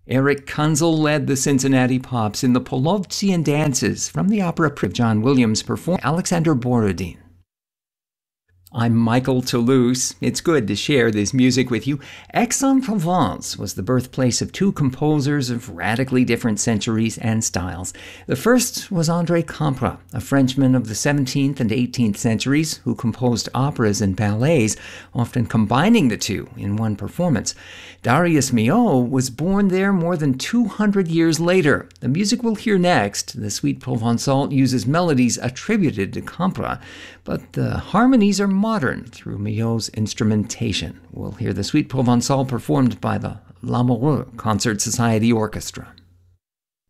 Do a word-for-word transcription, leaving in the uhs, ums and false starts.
Eric Kunzel led the Cincinnati Pops in the Polovtsian dances from the opera of John Williams performed Alexander Borodin. I'm Michael Toulouse. It's good to share this music with you. Aix-en-Provence was the birthplace of two composers of radically different centuries and styles. The first was André Campra, a Frenchman of the seventeenth and eighteenth centuries who composed operas and ballets, often combining the two in one performance. Darius Milhaud was born there more than two hundred years later. The music we'll hear next, the Suite Provençale, uses melodies attributed to Campra, but the harmonies are modern through Milhaud's instrumentation. We'll hear the Suite Provençale performed by the L'Amoureux Concert Society Orchestra.